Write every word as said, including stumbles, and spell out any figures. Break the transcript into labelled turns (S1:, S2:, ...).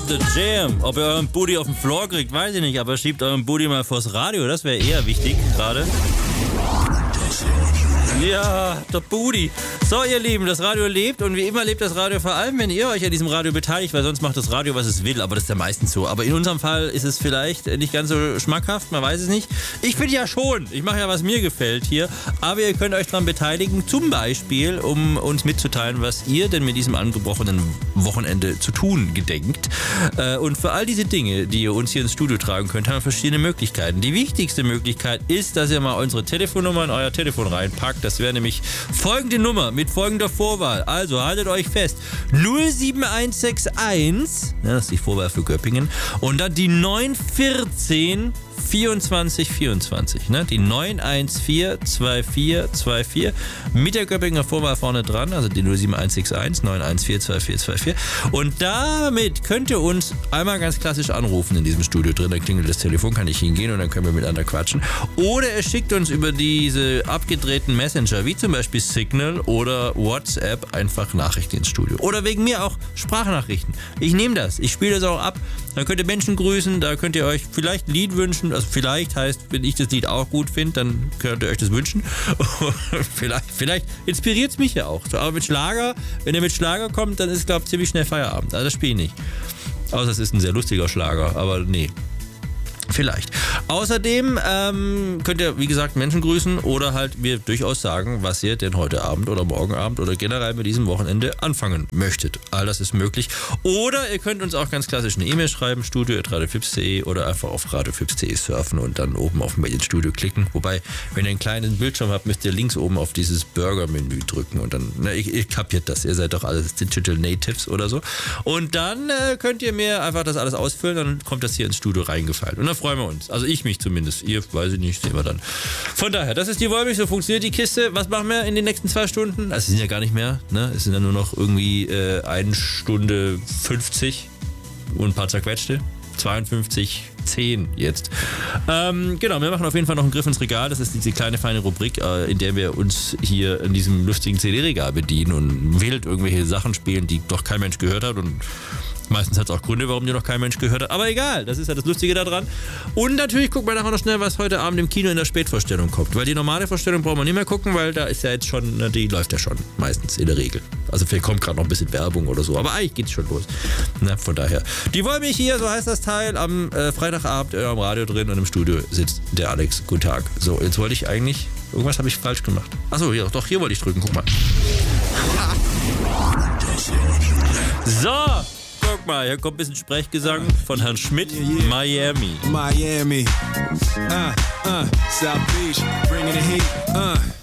S1: The Jam. Ob ihr euren Booty auf den Floor kriegt, weiß ich nicht, aber schiebt euren Booty mal vors Radio, das wäre eher wichtig gerade. Ja, der Booty. So, ihr Lieben, das Radio lebt und wie immer lebt das Radio vor allem, wenn ihr euch an diesem Radio beteiligt, weil sonst macht das Radio, was es will, aber das ist ja meistens so. Aber in unserem Fall ist es vielleicht nicht ganz so schmackhaft, man weiß es nicht. Ich finde ja schon, ich mache ja, was mir gefällt hier, aber ihr könnt euch daran beteiligen, zum Beispiel, um uns mitzuteilen, was ihr denn mit diesem angebrochenen Wochenende zu tun gedenkt. Und für all diese Dinge, die ihr uns hier ins Studio tragen könnt, haben wir verschiedene Möglichkeiten. Die wichtigste Möglichkeit ist, dass ihr mal unsere Telefonnummer in euer Telefon reinpackt. Das wäre nämlich folgende Nummer mit folgender Vorwahl. Also haltet euch fest. null sieben eins sechs eins, ja, das ist die Vorwahl für Göppingen, und dann die neun vierzehn vierundzwanzig vierundzwanzig, ne? Die neun eins vier zwei vier zwei vier mit der Göppinger Vorwahl vorne dran, also die null sieben eins sechs eins neun eins vier zwei vier zwei vier. Und damit könnt ihr uns einmal ganz klassisch anrufen in diesem Studio drin. Dann klingelt das Telefon, kann ich hingehen und dann können wir miteinander quatschen. Oder ihr schickt uns über diese abgedrehten Messenger, wie zum Beispiel Signal oder WhatsApp, einfach Nachrichten ins Studio. Oder wegen mir auch Sprachnachrichten. Ich nehme das, ich spiele das auch ab. Dann könnt ihr Menschen grüßen, da könnt ihr euch vielleicht ein Lied wünschen. Also vielleicht heißt, wenn ich das Lied auch gut finde, dann könnt ihr euch das wünschen. vielleicht vielleicht inspiriert es mich ja auch. Aber mit Schlager, wenn ihr mit Schlager kommt, dann ist, glaube ich, ziemlich schnell Feierabend. Also das spiele ich nicht. Außer es ist ein sehr lustiger Schlager, aber nee. Vielleicht. Außerdem ähm, könnt ihr, wie gesagt, Menschen grüßen oder halt mir durchaus sagen, was ihr denn heute Abend oder morgen Abend oder generell mit diesem Wochenende anfangen möchtet. All das ist möglich. Oder ihr könnt uns auch ganz klassisch eine E-Mail schreiben, studio at radiofips punkt de oder einfach auf radiofips punkt de surfen und dann oben auf Medienstudio klicken. Wobei, wenn ihr einen kleinen Bildschirm habt, müsst ihr links oben auf dieses Burger-Menü drücken und dann, na, ihr, ihr kapiert das. Ihr seid doch alles Digital Natives oder so. Und dann äh, könnt ihr mir einfach das alles ausfüllen, dann kommt das hier ins Studio reingefallen. Und dann freuen wir uns. Also ich mich zumindest. Ihr, weiß ich nicht, sehen wir dann. Von daher, das ist die Wollmilch, so funktioniert die Kiste. Was machen wir in den nächsten zwei Stunden? Also es sind ja gar nicht mehr, ne? Es sind ja nur noch irgendwie äh, eine Stunde fünfzig und ein paar zerquetschte. zweiundfünfzig zehn jetzt. Ähm, genau, wir machen auf jeden Fall noch einen Griff ins Regal. Das ist diese kleine, feine Rubrik, äh, in der wir uns hier in diesem lustigen C D-Regal bedienen und wild irgendwelche Sachen spielen, die doch kein Mensch gehört hat und meistens hat es auch Gründe, warum die noch kein Mensch gehört hat. Aber egal, das ist ja das Lustige daran. Und natürlich gucken wir nachher noch schnell, was heute Abend im Kino in der Spätvorstellung kommt. Weil die normale Vorstellung brauchen wir nicht mehr gucken, weil da ist ja jetzt schon, die läuft ja schon meistens in der Regel. Also vielleicht kommt gerade noch ein bisschen Werbung oder so. Aber eigentlich geht's schon los. Na, von daher. Die Wollmilch hier, so heißt das Teil, am äh, Freitagabend äh, am Radio drin und im Studio sitzt der Alex. Guten Tag. So, jetzt wollte ich eigentlich, irgendwas habe ich falsch gemacht. Achso, hier, doch, hier wollte ich drücken. Guck mal. So. Guck mal, hier kommt ein bisschen Sprechgesang von Herrn Schmidt, Miami.
S2: Miami, uh, uh, South Beach, bringing the heat, uh.